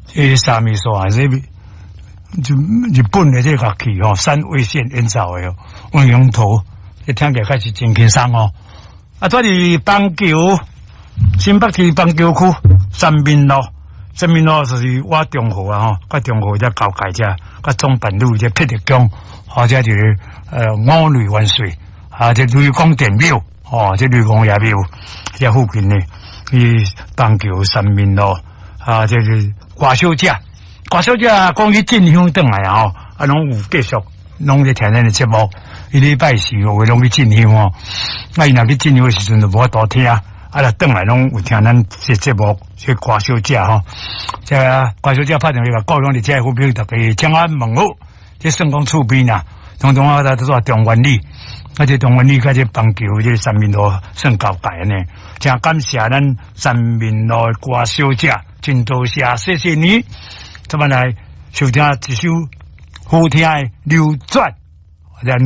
沙弥说还是就日本的这个乐器哦，三味线演奏的哦，用用头，一听起来开始真轻松哦。啊，这里邦桥，新北市邦桥区三民路就是我中和啊吼，甲中和这交界者，甲中本路这霹雳宫，或者就是五雷万岁啊，这雷公电庙哦，这雷公爷庙这附近呢，伊邦桥三民路啊，这是挂小姐讲去进香转来啊，啊，拢有继续弄这天天的节目，伊礼拜四有拢去进香哦，那伊若去进香的时阵就无法度听。啊，来转来拢有听咱这节目，这歌小姐吼，这歌小姐拍电话告诉你，这副表大家将安问好，这圣公厝边呐，通啊，都说中原里，啊，这中原里甲这邦桥这三民路算交界呢，真感谢咱三民路歌小姐，真多谢谢你，这么来收听一首好听的流转。